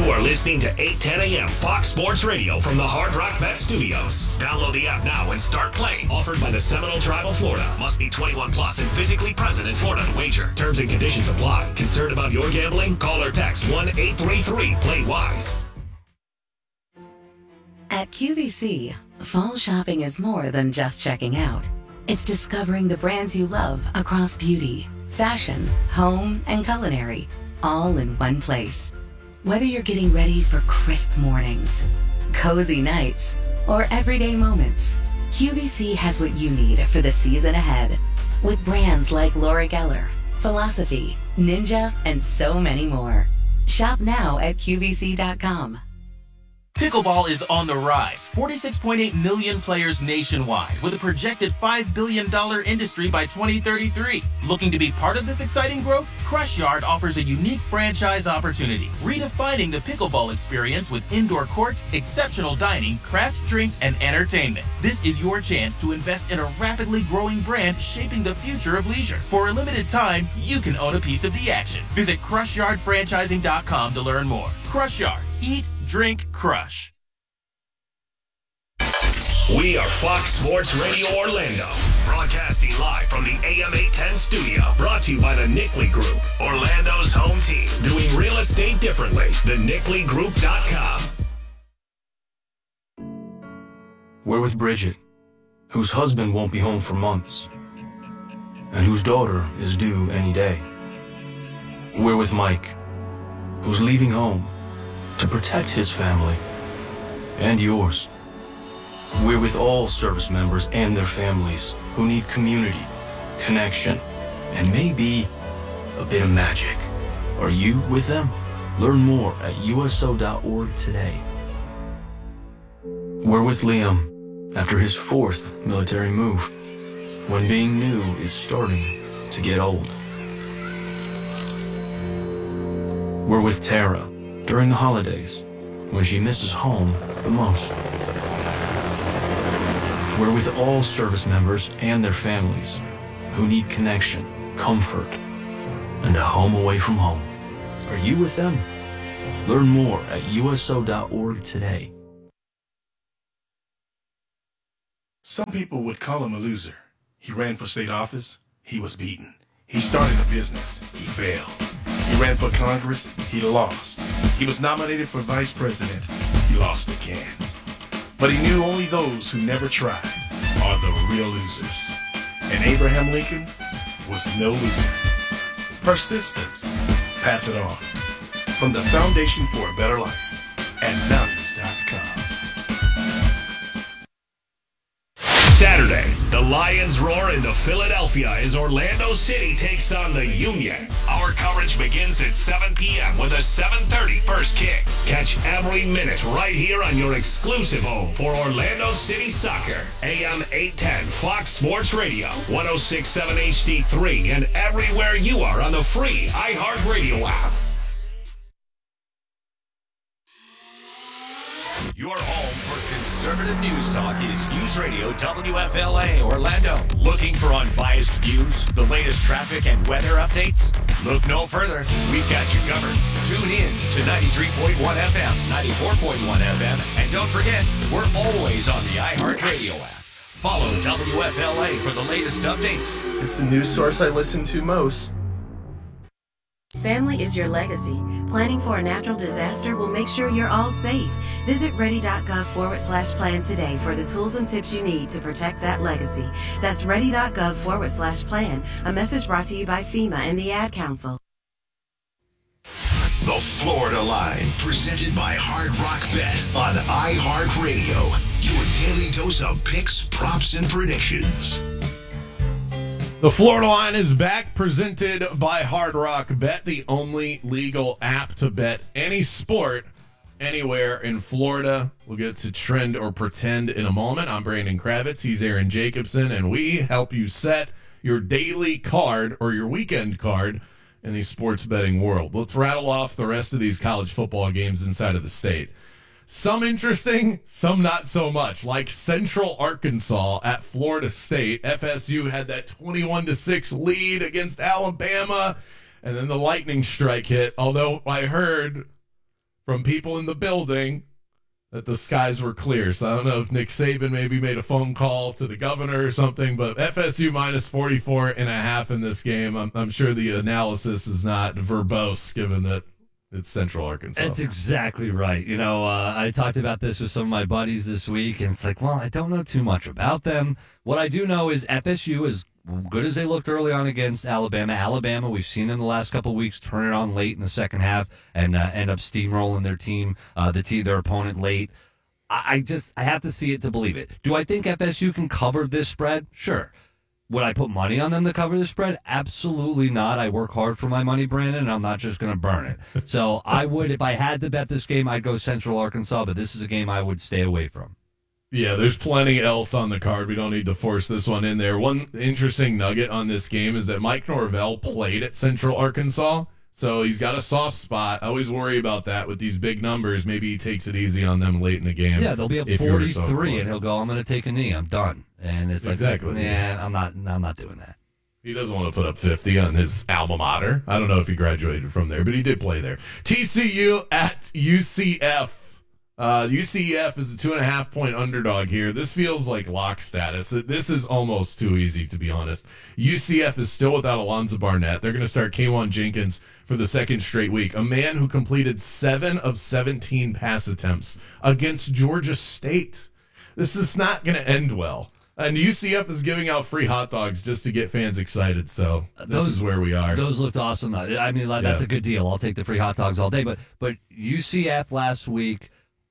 are listening to 810 a.m. Fox Sports Radio from the Hard Rock Bet Studios. Download the app now and start playing. Offered by the Seminole Tribe of Florida. Must be 21 plus and physically present in Florida to wager. Terms and conditions apply. Concerned about your gambling? Call or text 1-833-PLAY-WISE. At QVC, fall shopping is more than just checking out. It's discovering the brands you love across beauty, fashion, home, and culinary, all in one place. Whether you're getting ready for crisp mornings, cozy nights, or everyday moments, QVC has what you need for the season ahead. With brands like Laura Geller, Philosophy, Ninja, and so many more. Shop now at QVC.com. Pickleball is on the rise. 46.8 million players nationwide, with a projected $5 billion industry by 2033. Looking to be part of this exciting growth? Crush Yard offers a unique franchise opportunity, redefining the pickleball experience with indoor court, exceptional dining, craft drinks, and entertainment. This is your chance to invest in a rapidly growing brand shaping the future of leisure. For a limited time, you can own a piece of the action. Visit CrushYardFranchising.com to learn more. Crush Yard. Eat, drink, crush. We are Fox Sports Radio Orlando, broadcasting live from the AM 810 studio. Brought to you by the Nickley Group, Orlando's home team. Doing real estate differently. TheNickleyGroup.com. We're with Bridget, whose husband won't be home for months, and whose daughter is due any day. We're with Mike, who's leaving home to protect his family and yours. We're with all service members and their families who need community, connection, and maybe a bit of magic. Are you with them? Learn more at USO.org today. We're with Liam after his 4th military move, when being new is starting to get old. We're with Tara during the holidays, when she misses home the most. We're with all service members and their families who need connection, comfort, and a home away from home. Are you with them? Learn more at USO.org today. Some people would call him a loser. He ran for state office. He was beaten. He started a business. He failed. He ran for Congress. He lost. He was nominated for vice president. He lost again. But he knew only those who never tried are the real losers. And Abraham Lincoln was no loser. Persistence. Pass it on. From the Foundation for a Better Life at values.com. Saturday, the Lions roar into Philadelphia as Orlando City takes on the Union. Our coverage begins at 7 p.m. with a 7:30 first kick. Catch every minute right here on your exclusive home for Orlando City Soccer. AM 810 Fox Sports Radio, 106.7 HD3, and everywhere you are on the free iHeartRadio app. Your home for conservative news talk is News Radio WFLA Orlando. Looking for unbiased views, the latest traffic and weather updates? Look no further. We've got you covered. Tune in to 93.1 FM, 94.1 FM, and don't forget, we're always on the iHeartRadio app. Follow WFLA for the latest updates. It's the news source I listen to most. Family is your legacy. Planning for a natural disaster will make sure you're all safe. Visit ready.gov/plan today for the tools and tips you need to protect that legacy. That's ready.gov/plan. A message brought to you by FEMA and the Ad Council. The Florida Line, presented by Hard Rock Bet on iHeartRadio. Your daily dose of picks, props, and predictions. The Florida Line is back, presented by Hard Rock Bet, the only legal app to bet any sport anywhere in Florida. We'll get to trend or pretend in a moment. I'm Brandon Kravitz. He's Aaron Jacobson, and we help you set your daily card or your weekend card in the sports betting world. Let's rattle off the rest of these college football games inside of the state. Some interesting, some not so much. Like Central Arkansas at Florida State. FSU had that 21-6 lead against Alabama, and then the lightning strike hit. Although I heard from people in the building that the skies were clear. So I don't know if Nick Saban maybe made a phone call to the governor or something, but FSU minus 44.5 in this game. I'm sure the analysis is not verbose given that it's Central Arkansas. That's exactly right. I talked about this with some of my buddies this week, and it's like, well, I don't know too much about them. What I do know is FSU is good as they looked early on against Alabama. Alabama, we've seen them the last couple of weeks turn it on late in the second half and end up steamrolling their opponent late. I have to see it to believe it. Do I think FSU can cover this spread? Sure. Would I put money on them to cover the spread? Absolutely not. I work hard for my money, Brandon, and I'm not just going to burn it. So I would, if I had to bet this game, I'd go Central Arkansas, but this is a game I would stay away from. Yeah, there's plenty else on the card. We don't need to force this one in there. One interesting nugget on this game is that Mike Norvell played at Central Arkansas, so he's got a soft spot. I always worry about that with these big numbers. Maybe he takes it easy on them late in the game. Yeah, they'll be up 43, and he'll go, I'm going to take a knee. I'm done. And it's exactly. Like, yeah, I'm not doing that. He doesn't want to put up 50 on his alma mater. I don't know if he graduated from there, but he did play there. TCU at UCF. UCF is a 2.5-point underdog here. This feels like lock status. This is almost too easy, to be honest. UCF is still without Alonzo Barnett. They're going to start K'Wan Jenkins for the second straight week, a man who completed 7 of 17 pass attempts against Georgia State. This is not going to end well. And UCF is giving out free hot dogs just to get fans excited. So this is where we are. Those looked awesome. I mean, that's a good deal. I'll take the free hot dogs all day. But UCF last week,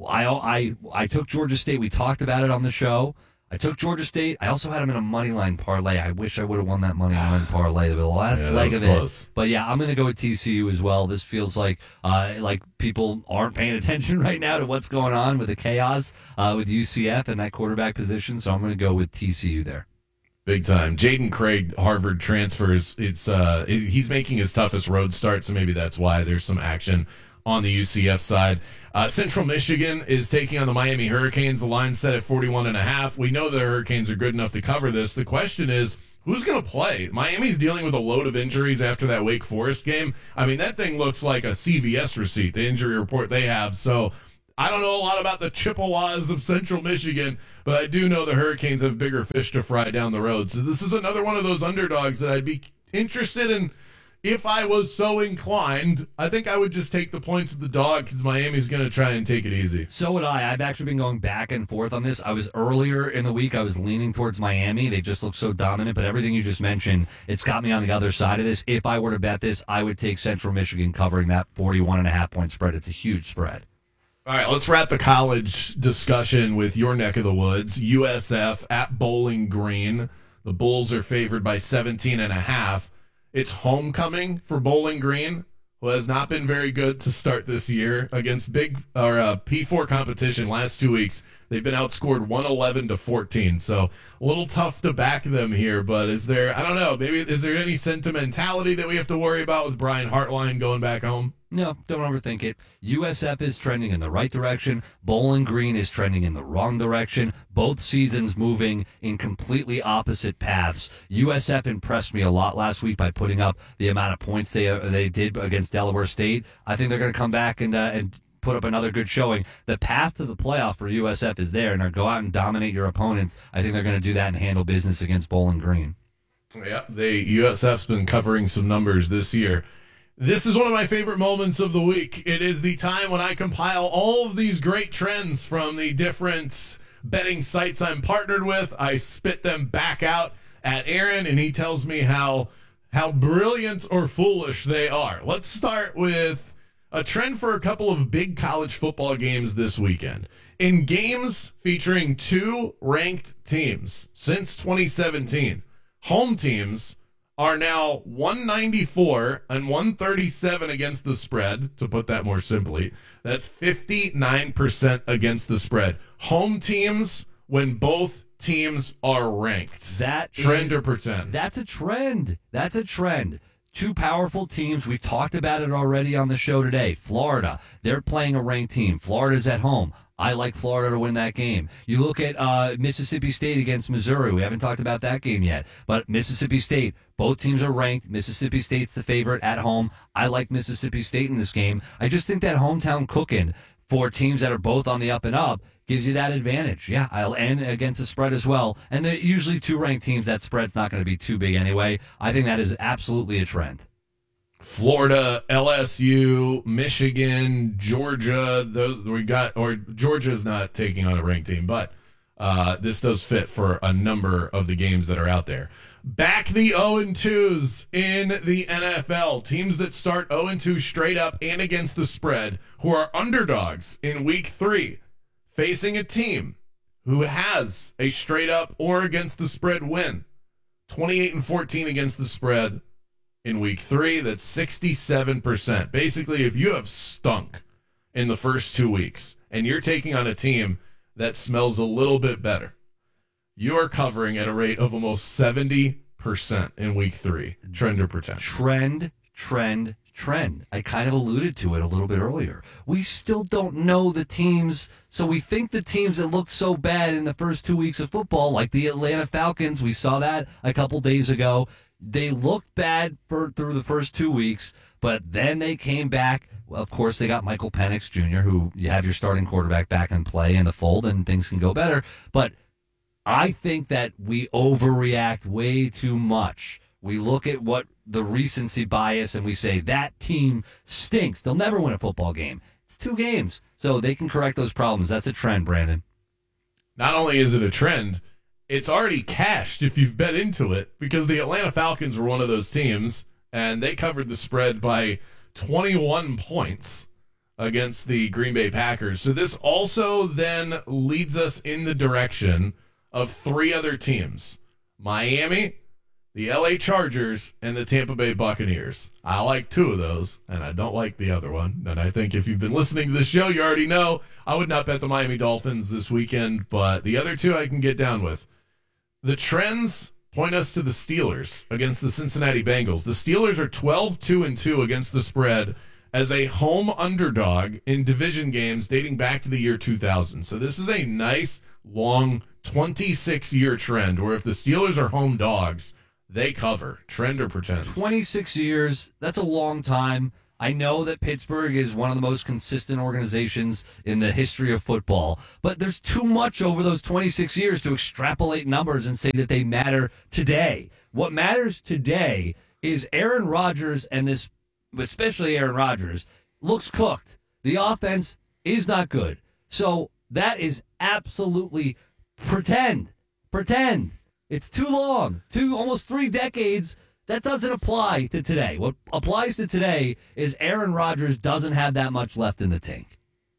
I took Georgia State. We talked about it on the show. I took Georgia State. I also had them in a money line parlay. I wish I would have won that money line parlay, the last leg of it. But yeah, I'm going to go with TCU as well. This feels like people aren't paying attention right now to what's going on with the chaos with UCF and that quarterback position. So I'm going to go with TCU there. Big time. Jaden Craig, Harvard transfers. He's making his toughest road start, so maybe that's why there's some action on the UCF side. Central Michigan is taking on the Miami Hurricanes. The line set at 41.5. We know the Hurricanes are good enough to cover this. The question is, who's going to play? Miami's dealing with a load of injuries after that Wake Forest game. I mean, that thing looks like a CVS receipt, the injury report they have. So I don't know a lot about the Chippewas of Central Michigan, but I do know the Hurricanes have bigger fish to fry down the road. So this is another one of those underdogs that I'd be interested in. If I was so inclined, I think I would just take the points with the dog because Miami's going to try and take it easy. So would I. I've actually been going back and forth on this. I was earlier in the week, I was leaning towards Miami. They just look so dominant, but everything you just mentioned, it's got me on the other side of this. If I were to bet this, I would take Central Michigan covering that 41.5-point spread. It's a huge spread. All right, let's wrap the college discussion with your neck of the woods. USF at Bowling Green. The Bulls are favored by 17.5. It's homecoming for Bowling Green, who has not been very good to start this year against P4 competition last 2 weeks. They've been outscored 111-14, so a little tough to back them here. But is there any sentimentality that we have to worry about with Brian Hartline going back home? No, don't overthink it. USF is trending in the right direction. Bowling Green is trending in the wrong direction. Both seasons moving in completely opposite paths. USF impressed me a lot last week by putting up the amount of points they did against Delaware State. I think they're going to come back and put up another good showing. The path to the playoff for USF is there, and go out and dominate your opponents. I think they're going to do that and handle business against Bowling Green. Yeah, USF's been covering some numbers this year. This is one of my favorite moments of the week. It is the time when I compile all of these great trends from the different betting sites I'm partnered with. I spit them back out at Aaron, and he tells me how brilliant or foolish they are. Let's start with a trend for a couple of big college football games this weekend. In games featuring 2 ranked teams since 2017, home teams are now 194 and 137 against the spread, to put that more simply. That's 59% against the spread. Home teams when both teams are ranked. Trend or pretend? That's a trend. That's a trend. 2 powerful teams. We've talked about it already on the show today. Florida, they're playing a ranked team. Florida's at home. I like Florida to win that game. You look at Mississippi State against Missouri. We haven't talked about that game yet. But Mississippi State, both teams are ranked. Mississippi State's the favorite at home. I like Mississippi State in this game. I just think that hometown cooking for teams that are both on the up and up gives you that advantage. Yeah, and against the spread as well. And they're usually two ranked teams. That spread's not going to be too big anyway. I think that is absolutely a trend. Florida, LSU, Michigan, Georgia, those we got, or Georgia's not taking on a ranked team, but this does fit for a number of the games that are out there. Back the 0-2s in the NFL. Teams that start 0-2 straight up and against the spread, who are underdogs in week 3, facing a team who has a straight up or against the spread win. 28-14 against the spread in week 3. That's 67%. Basically, if you have stunk in the first 2 weeks and you're taking on a team that smells a little bit better, you are covering at a rate of almost 70% in week 3. Trend or pretend? Trend. I kind of alluded to it a little bit earlier. We still don't know the teams, so we think the teams that looked so bad in the first 2 weeks of football, like the Atlanta Falcons, we saw that a couple days ago. They looked bad through the first 2 weeks, but then they came back. Well, of course, they got Michael Penix Jr., who you have your starting quarterback back in play in the fold, and things can go better. But I think that we overreact way too much. We look at what the recency bias and we say that team stinks. They'll never win a football game. It's 2 games, so they can correct those problems. That's a trend, Brandon. Not only is it a trend, it's already cashed if you've bet into it, because the Atlanta Falcons were one of those teams, and they covered the spread by 21 points against the Green Bay Packers. So this also then leads us in the direction of 3 other teams: Miami, the LA Chargers, and the Tampa Bay Buccaneers. I like 2 of those, and I don't like the other one. And I think if you've been listening to this show, you already know I would not bet the Miami Dolphins this weekend, but the other 2 I can get down with. The trends point us to the Steelers against the Cincinnati Bengals. The Steelers are 12-2-2 against the spread as a home underdog in division games dating back to the year 2000. So this is a nice, long, 26-year trend where if the Steelers are home dogs, they cover. Trend or pretend? 26 years, that's a long time. I know that Pittsburgh is one of the most consistent organizations in the history of football, but there's too much over those 26 years to extrapolate numbers and say that they matter today. What matters today is Aaron Rodgers, and this, especially Aaron Rodgers, looks cooked. The offense is not good. So that is absolutely pretend. It's too long. Almost 3 decades. That doesn't apply to today. What applies to today is Aaron Rodgers doesn't have that much left in the tank.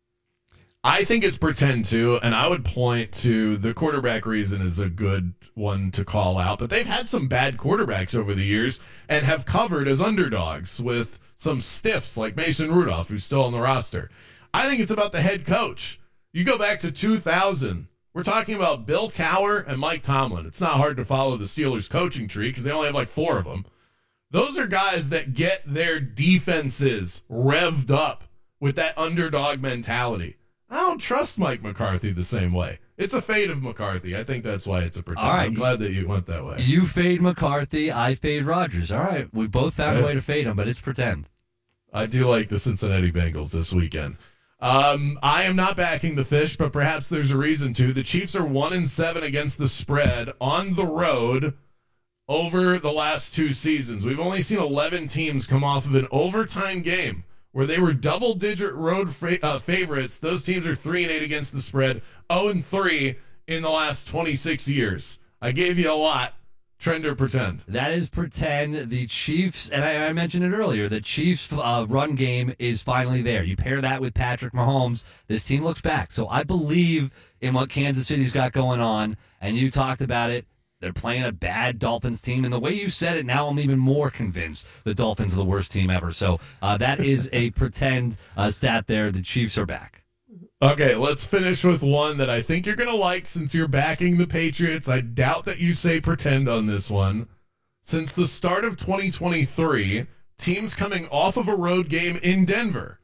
I think it's pretend too, and I would point to the quarterback reason is a good one to call out, but they've had some bad quarterbacks over the years and have covered as underdogs with some stiffs like Mason Rudolph, who's still on the roster. I think it's about the head coach. You go back to 2000. We're talking about Bill Cowher and Mike Tomlin. It's not hard to follow the Steelers coaching tree because they only have like 4 of them. Those are guys that get their defenses revved up with that underdog mentality. I don't trust Mike McCarthy the same way. It's a fade of McCarthy. I think that's why it's a pretend. All right. I'm glad that you went that way. You fade McCarthy, I fade Rodgers. All right. We both found a way to fade him, but it's pretend. I do like the Cincinnati Bengals this weekend. I am not backing the fish, but perhaps there's a reason to. The Chiefs are 1-7 against the spread on the road over the last 2 seasons. We've only seen 11 teams come off of an overtime game where they were double-digit road favorites. Those teams are 3-8 against the spread, 0-3 in the last 26 years. I gave you a lot. Trend or pretend? That is pretend. The Chiefs, and I mentioned it earlier, the Chiefs' run game is finally there. You pair that with Patrick Mahomes, this team looks back. So I believe in what Kansas City's got going on, and you talked about it. They're playing a bad Dolphins team, and the way you said it, now I'm even more convinced the Dolphins are the worst team ever. So that is a pretend stat there. The Chiefs are back. Okay, let's finish with one that I think you're going to like since you're backing the Patriots. I doubt that you say pretend on this one. Since the start of 2023, teams coming off of a road game in Denver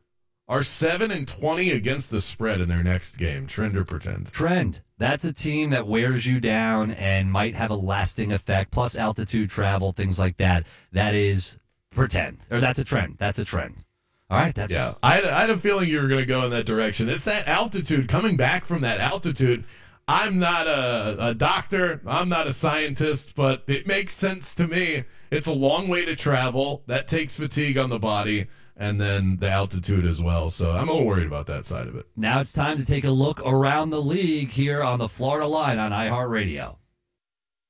are 7-20 against the spread in their next game. Trend or pretend? Trend. That's a team that wears you down and might have a lasting effect, plus altitude travel, things like that. That is pretend. Or that's a trend. That's a trend. All right. That's yeah. I had a feeling you were going to go in that direction. It's that altitude, coming back from that altitude. I'm not a doctor. I'm not a scientist, but it makes sense to me. It's a long way to travel. That takes fatigue on the body, and then the altitude as well. So I'm a little worried about that side of it. Now it's time to take a look around the league here on the Florida Line on iHeartRadio.